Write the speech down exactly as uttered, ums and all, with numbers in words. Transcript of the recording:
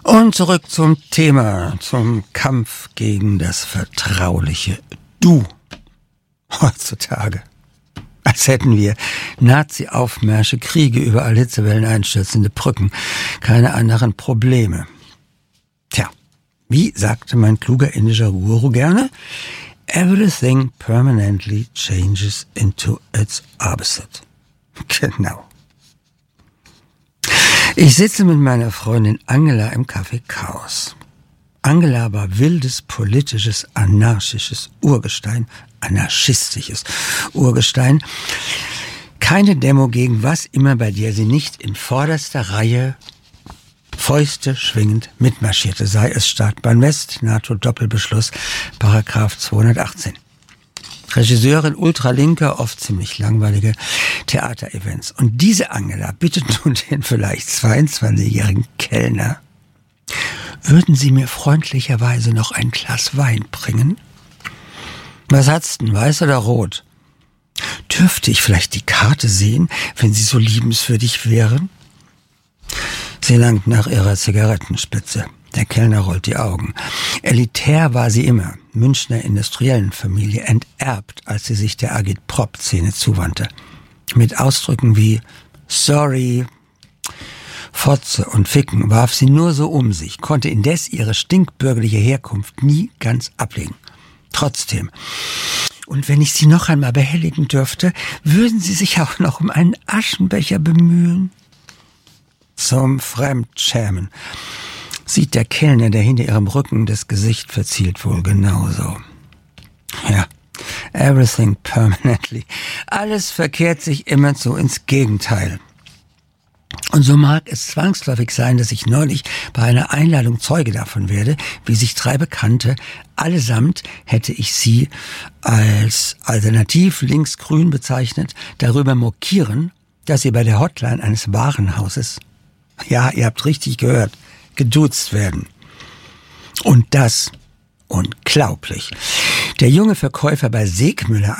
Und zurück zum Thema, zum Kampf gegen das vertrauliche Du. Heutzutage, als hätten wir Nazi-Aufmärsche, Kriege, überall Hitzewellen, einstürzende Brücken, keine anderen Probleme. Tja, wie sagte mein kluger indischer Guru gerne? Everything permanently changes into its opposite. Genau. Ich sitze mit meiner Freundin Angela im Café Chaos. Angela war wildes, politisches, anarchisches Urgestein, anarchistisches Urgestein. Keine Demo gegen was immer, bei der sie nicht in vorderster Reihe Fäuste schwingend mitmarschierte, sei es Startbahn West, NATO-Doppelbeschluss, Paragraph zweihundertachtzehn. Regisseurin ultralinker, oft ziemlich langweilige Theaterevents. Und diese Angela bittet nun den vielleicht zweiundzwanzigjährigen Kellner, würden Sie mir freundlicherweise noch ein Glas Wein bringen? Was hat's denn, weiß oder rot? Dürfte ich vielleicht die Karte sehen, wenn Sie so liebenswürdig wären? Sie langt nach ihrer Zigarettenspitze. Der Kellner rollt die Augen. Elitär war sie immer, Münchner Industriellenfamilie, enterbt, als sie sich der Agitprop-Szene zuwandte. Mit Ausdrücken wie Sorry, Fotze und Ficken warf sie nur so um sich, konnte indes ihre stinkbürgerliche Herkunft nie ganz ablegen. Trotzdem, und wenn ich Sie noch einmal behelligen dürfte, würden Sie sich auch noch um einen Aschenbecher bemühen? Zum Fremdschämen sieht der Kellner, der hinter ihrem Rücken das Gesicht verzielt, wohl genauso. Ja, everything permanently. Alles verkehrt sich immerzu ins Gegenteil. Und so mag es zwangsläufig sein, dass ich neulich bei einer Einladung Zeuge davon werde, wie sich drei Bekannte, allesamt hätte ich sie als alternativ linksgrün bezeichnet, darüber mokieren, dass sie bei der Hotline eines Warenhauses, ja, ihr habt richtig gehört, geduzt werden. Und das unglaublich. Der junge Verkäufer bei Segmüller